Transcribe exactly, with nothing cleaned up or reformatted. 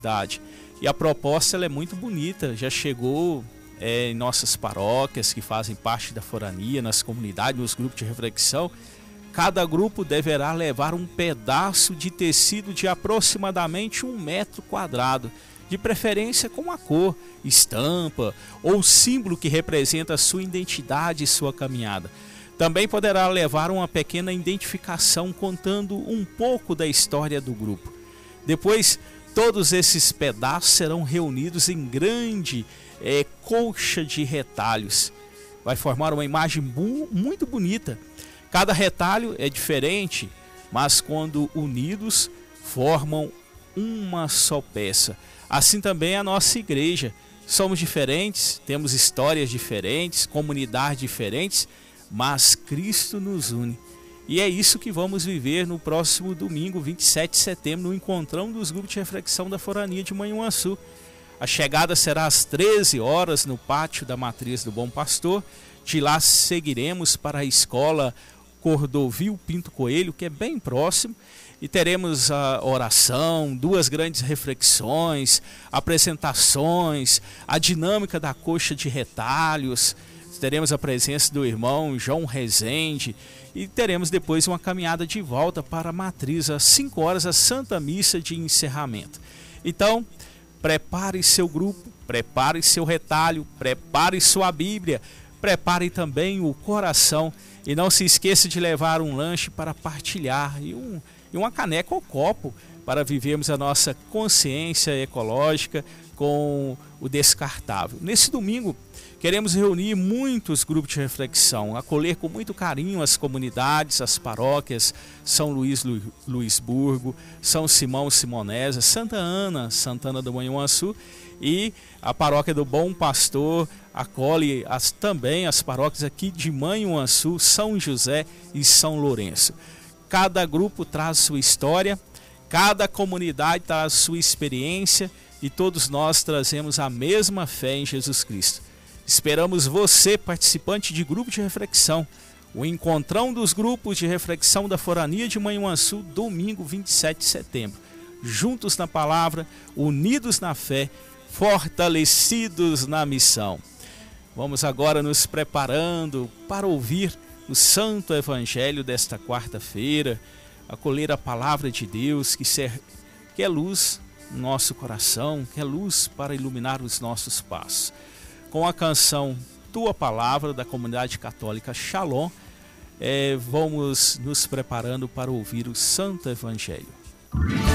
cidade. E a proposta ela é muito bonita, já chegou é, em nossas paróquias que fazem parte da forania, nas comunidades, nos grupos de reflexão. Cada grupo deverá levar um pedaço de tecido de aproximadamente um metro quadrado, de preferência com uma cor, estampa ou símbolo que representa a sua identidade e sua caminhada. Também poderá levar uma pequena identificação contando um pouco da história do grupo. Depois, todos esses pedaços serão reunidos em grande é, colcha de retalhos. Vai formar uma imagem bu- muito bonita. Cada retalho é diferente, mas quando unidos formam uma só peça. Assim também a nossa igreja. Somos diferentes, temos histórias diferentes, comunidades diferentes, mas Cristo nos une. E é isso que vamos viver no próximo domingo, vinte e sete de setembro, no encontrão dos grupos de reflexão da Forania de Manhuaçu. A chegada será às treze horas no pátio da Matriz do Bom Pastor. De lá seguiremos para a escola Cordovil Pinto Coelho, que é bem próximo, e teremos a oração, duas grandes reflexões, apresentações, a dinâmica da coxa de retalhos. Teremos a presença do irmão João Rezende e teremos depois uma caminhada de volta para a Matriz às cinco horas, a Santa Missa de encerramento. Então, prepare seu grupo, prepare seu retalho, prepare sua Bíblia, prepare também o coração e não se esqueça de levar um lanche para partilhar e, um, e uma caneca ou copo para vivermos a nossa consciência ecológica com o descartável. Nesse domingo, queremos reunir muitos grupos de reflexão, acolher com muito carinho as comunidades, as paróquias, São Luís, Lu, Luisburgo, São Simão, Simonesa, Santa Ana, Santana do Manhuaçu e a paróquia do Bom Pastor acolhe as, também as paróquias aqui de Manhuaçu, São José e São Lourenço. Cada grupo traz sua história, cada comunidade traz sua experiência e todos nós trazemos a mesma fé em Jesus Cristo. Esperamos você, participante de grupo de reflexão, o encontrão dos grupos de reflexão da Forania de Manhuaçu, domingo vinte e sete de setembro. Juntos na palavra, unidos na fé, fortalecidos na missão. Vamos agora nos preparando para ouvir o Santo Evangelho desta quarta-feira, acolher a palavra de Deus que, ser, que é luz no nosso coração, que é luz para iluminar os nossos passos. Com a canção Tua Palavra, da comunidade católica Shalom, é, vamos nos preparando para ouvir o Santo Evangelho.